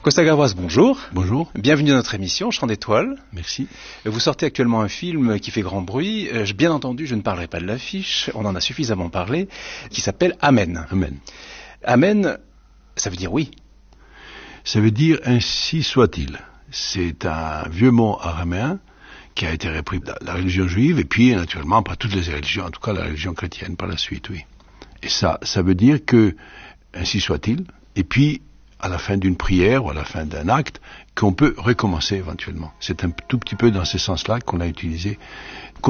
Costa Gavras, bonjour. Bonjour. Bienvenue dans notre émission Chant d'étoiles. Merci. Vous sortez actuellement un film qui fait grand bruit. Bien entendu, je ne parlerai pas de l'affiche, on en a suffisamment parlé, qui s'appelle Amen. Amen. Amen, ça veut dire oui. Ça veut dire ainsi soit-il. C'est un vieux mot araméen qui a été repris de la religion juive et puis naturellement par toutes les religions, en tout cas la religion chrétienne par la suite, oui. Et ça veut dire que ainsi soit-il, et puis à la fin d'une prière ou à la fin d'un acte, qu'on peut recommencer éventuellement. C'est un tout petit peu dans ce sens-là qu'on a utilisé